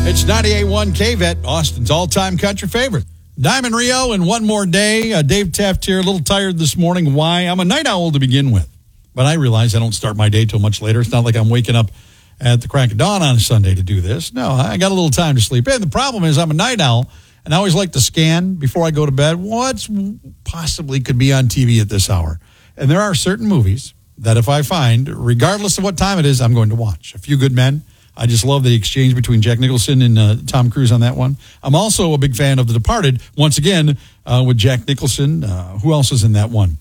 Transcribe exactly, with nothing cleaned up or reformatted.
It's ninety-eight point one K V E T, Austin's all-time country favorite. Diamond Rio and One More Day. Uh, Dave Taft here, a little tired this morning. Why? I'm a night owl to begin with, but I realize I don't start my day till much later. It's not like I'm waking up at the crack of dawn on a Sunday to do this. No, I got a little time to sleep in. The problem is I'm a night owl, and I always like to scan before I go to bed what's possibly could be on T V at this hour. And there are certain movies that if I find, regardless of what time it is, I'm going to watch. A Few Good Men. I just love the exchange between Jack Nicholson and uh, Tom Cruise on that one. I'm also a big fan of The Departed, once again, uh, with Jack Nicholson. Uh, who else is in that one?